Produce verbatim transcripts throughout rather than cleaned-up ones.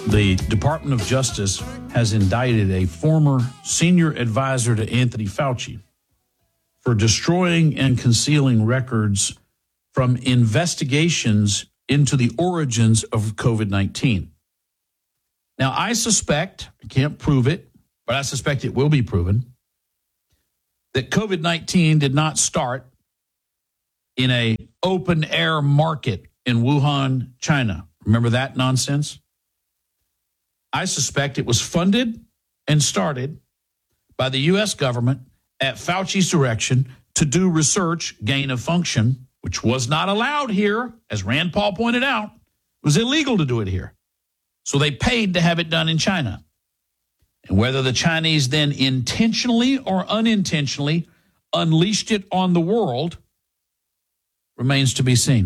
The Department of Justice has indicted a former senior advisor to Anthony Fauci for destroying and concealing records from investigations into the origins of COVID nineteen. Now, I suspect, I can't prove it, but I suspect it will be proven, that COVID nineteen did not start in a open air market in Wuhan, China. Remember that nonsense? I suspect it was funded and started by the U S government at Fauci's direction to do research, gain of function, which was not allowed here, as Rand Paul pointed out. It was illegal to do it here. So they paid to have it done in China. And whether the Chinese then intentionally or unintentionally unleashed it on the world remains to be seen.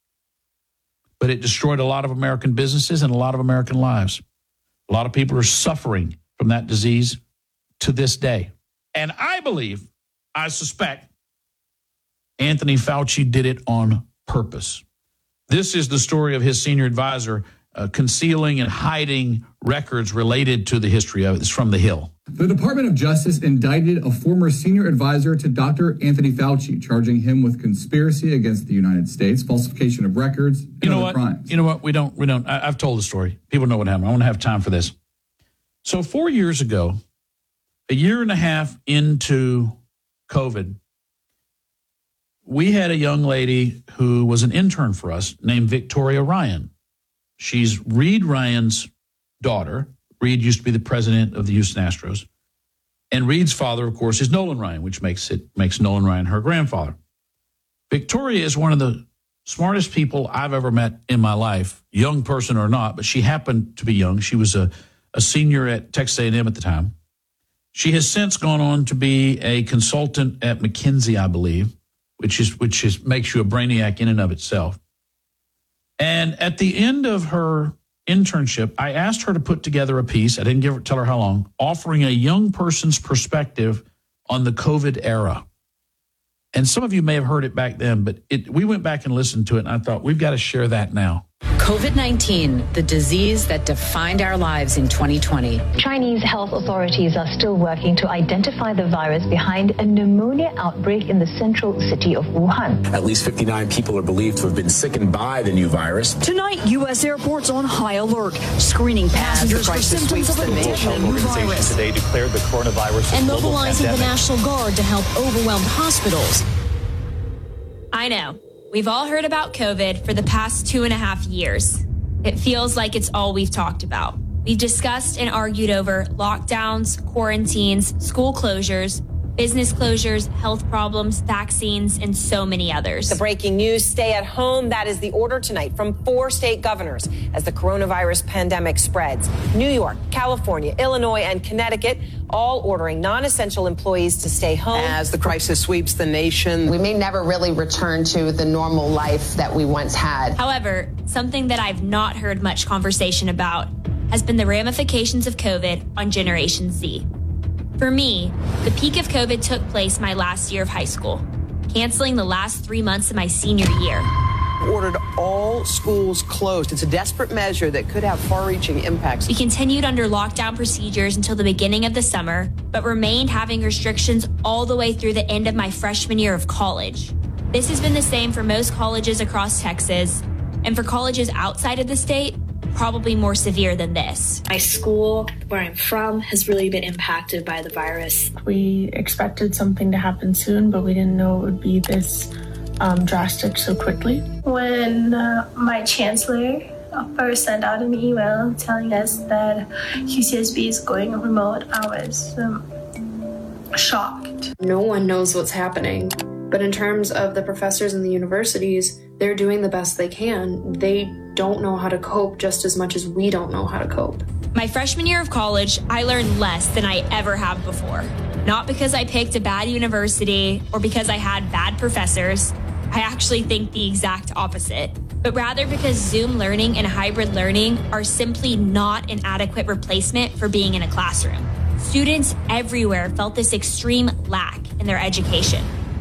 But it destroyed a lot of American businesses and a lot of American lives. A lot of people are suffering from that disease to this day. And I believe, I suspect, Anthony Fauci did it on purpose. This is the story of his senior advisor uh, concealing and hiding records related to the history of it. It's from The Hill. The Department of Justice indicted a former senior advisor to Doctor Anthony Fauci, charging him with conspiracy against the United States, falsification of records, and you know other what? crimes. You know what? We don't, we don't, I, I've told the story. People know what happened. I want to have time for this. So four years ago, a year and a half into COVID, we had a young lady who was an intern for us named Victoria Ryan. She's Reed Ryan's daughter. Reed used to be the president of the Houston Astros. And Reed's father, of course, is Nolan Ryan, which makes it makes Nolan Ryan her grandfather. Victoria is one of the smartest people I've ever met in my life, young person or not, but she happened to be young. She was a, a senior at Texas A and M at the time. She has since gone on to be a consultant at McKinsey, I believe, which is which is makes you a brainiac in and of itself. And at the end of her internship, I asked her to put together a piece, I didn't give her, tell her how long, offering a young person's perspective on the COVID era. And some of you may have heard it back then, but it, we went back and listened to it, and I thought, we've got to share that now. COVID nineteen, the disease that defined our lives in twenty twenty. Chinese health authorities are still working to identify the virus behind a pneumonia outbreak in the central city of Wuhan. At least fifty-nine people are believed to have been sickened by the new virus. Tonight, U S airports on high alert, screening passengers for symptoms of a deadly new virus. Today declared the coronavirus and mobilizing the National Guard to help overwhelmed hospitals. I know. We've all heard about COVID for the past two and a half years. It feels like it's all we've talked about. We've discussed and argued over lockdowns, quarantines, school closures, business closures, health problems, vaccines, and so many others. The breaking news, stay at home. That is the order tonight from four state governors as the coronavirus pandemic spreads. New York, California, Illinois, and Connecticut all ordering non-essential employees to stay home. As the crisis sweeps the nation, we may never really return to the normal life that we once had. However, something that I've not heard much conversation about has been the ramifications of COVID on Generation Z. For me, the peak of COVID took place my last year of high school, canceling the last three months of my senior year. Ordered all schools closed. It's a desperate measure that could have far-reaching impacts. We continued under lockdown procedures until the beginning of the summer, but remained having restrictions all the way through the end of my freshman year of college. This has been the same for most colleges across Texas, and for colleges outside of the state, probably more severe than this. My school, where I'm from, has really been impacted by the virus. We expected something to happen soon, but we didn't know it would be this um, drastic so quickly. When uh, my chancellor first sent out an email telling us that U C S B is going remote, I was um, shocked. No one knows what's happening, but in terms of the professors and the universities, they're doing the best they can. They don't know how to cope just as much as we don't know how to cope. My freshman year of college, I learned less than I ever have before. Not because I picked a bad university or because I had bad professors. I actually think the exact opposite. But rather because Zoom learning and hybrid learning are simply not an adequate replacement for being in a classroom. Students everywhere felt this extreme lack in their education.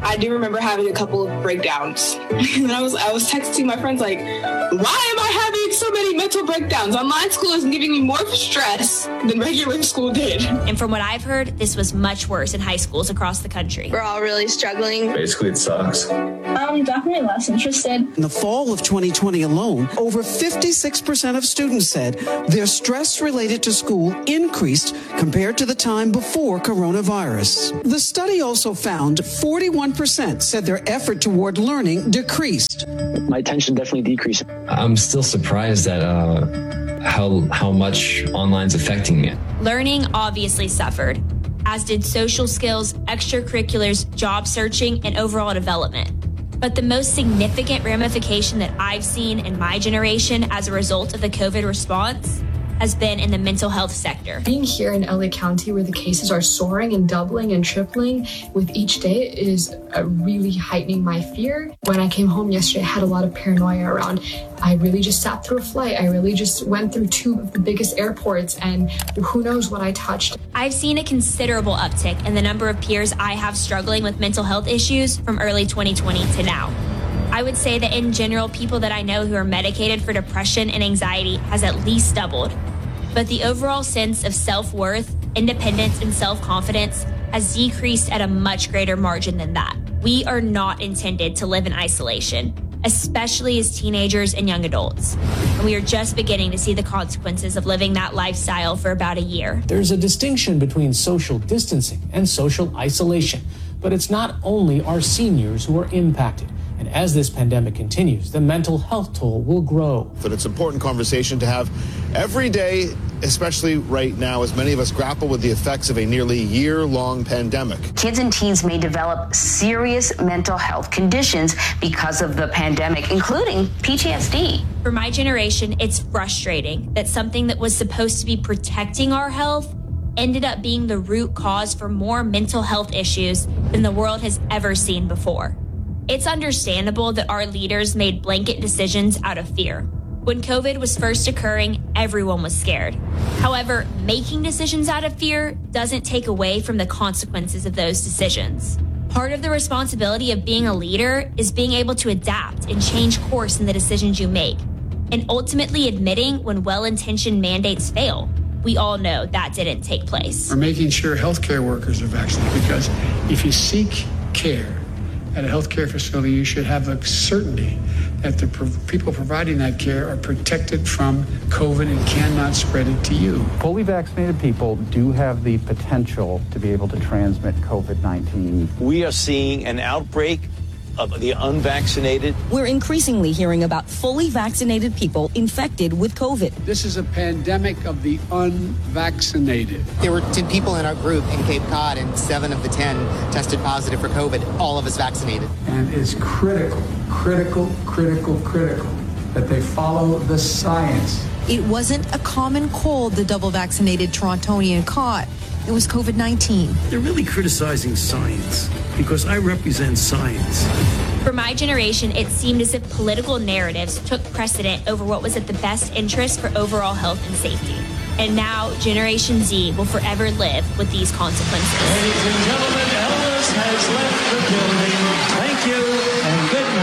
I do remember having a couple of breakdowns. And I was I was texting my friends like, why am I having so many mental breakdowns? Online school is giving me more stress than regular school did. And from what I've heard, this was much worse in high schools across the country. We're all really struggling. Basically, it sucks. I'm definitely less interested. In the fall of twenty twenty alone, over fifty-six percent of students said their stress related to school increased compared to the time before coronavirus. The study also found forty-one percent said their effort toward learning decreased. My attention definitely decreased. I'm still surprised at uh, how how much online's affecting me. Learning obviously suffered, as did social skills, extracurriculars, job searching, and overall development. But the most significant ramification that I've seen in my generation as a result of the COVID response has been in the mental health sector. Being here in L A County, where the cases are soaring and doubling and tripling with each day, is uh, really heightening my fear. When I came home yesterday, I had a lot of paranoia around. I really just sat through a flight. I really just went through two of the biggest airports, and who knows what I touched. I've seen a considerable uptick in the number of peers I have struggling with mental health issues from early twenty twenty to now. I would say that in general, people that I know who are medicated for depression and anxiety has at least doubled. But the overall sense of self-worth, independence, and self-confidence has decreased at a much greater margin than that. We are not intended to live in isolation, especially as teenagers and young adults. And we are just beginning to see the consequences of living that lifestyle for about a year. There's a distinction between social distancing and social isolation, but it's not only our seniors who are impacted. And as this pandemic continues, the mental health toll will grow. But it's an important conversation to have every day, especially right now, as many of us grapple with the effects of a nearly year-long pandemic. Kids and teens may develop serious mental health conditions because of the pandemic, including P T S D. For my generation, it's frustrating that something that was supposed to be protecting our health ended up being the root cause for more mental health issues than the world has ever seen before. It's understandable that our leaders made blanket decisions out of fear. When COVID was first occurring, everyone was scared. However, making decisions out of fear doesn't take away from the consequences of those decisions. Part of the responsibility of being a leader is being able to adapt and change course in the decisions you make, and ultimately admitting when well-intentioned mandates fail. We all know that didn't take place. We're making sure healthcare workers are vaccinated, because if you seek care at a healthcare facility, you should have a certainty that the pro- people providing that care are protected from COVID and cannot spread it to you. Fully vaccinated people do have the potential to be able to transmit COVID nineteen. We are seeing an outbreak of the unvaccinated. We're increasingly hearing about fully vaccinated people infected with COVID. This is a pandemic of the unvaccinated. There were ten people in our group in Cape Cod, and seven of the ten tested positive for COVID, all of us vaccinated. And it's critical, critical, critical, critical that they follow the science. It wasn't a common cold the double vaccinated Torontonian caught. It was COVID nineteen. They're really criticizing science because I represent science. For my generation, it seemed as if political narratives took precedent over what was at the best interest for overall health and safety. And now, Generation Z will forever live with these consequences. Ladies and gentlemen, Elvis has left the building. Thank you and good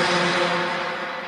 night.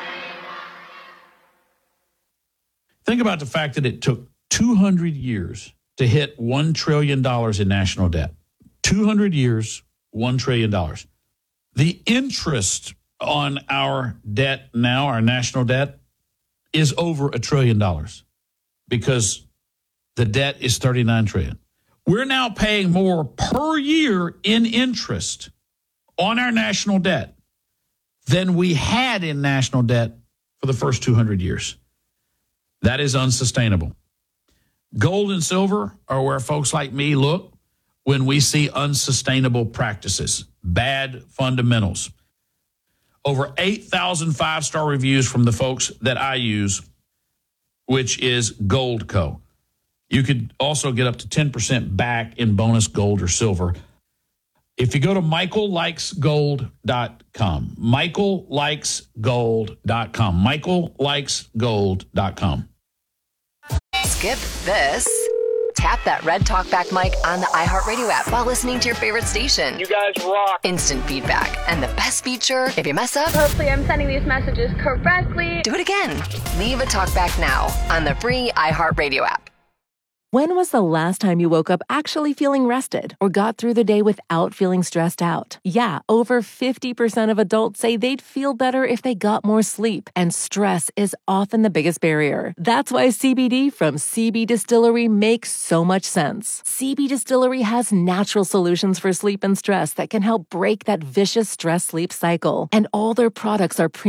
Think about the fact that it took two hundred years to hit one trillion dollars in national debt. two hundred years, one trillion dollars. The interest on our debt now, our national debt, is over a trillion dollars because the debt is thirty-nine trillion dollars. We're now paying more per year in interest on our national debt than we had in national debt for the first two hundred years. That is unsustainable. Gold and silver are where folks like me look when we see unsustainable practices, bad fundamentals. Over eight thousand five-star reviews from the folks that I use, which is Goldco. You could also get up to ten percent back in bonus gold or silver if you go to michael likes gold dot com. michael likes gold dot com. michael likes gold dot com. Skip this. Tap that red talkback mic on the iHeartRadio app while listening to your favorite station. You guys rock. Instant feedback. And the best feature, if you mess up, hopefully I'm sending these messages correctly. Do it again. Leave a talkback now on the free iHeartRadio app. When was the last time you woke up actually feeling rested or got through the day without feeling stressed out? Yeah, over fifty percent of adults say they'd feel better if they got more sleep, and stress is often the biggest barrier. That's why C B D from C B Distillery makes so much sense. C B Distillery has natural solutions for sleep and stress that can help break that vicious stress-sleep cycle, and all their products are premium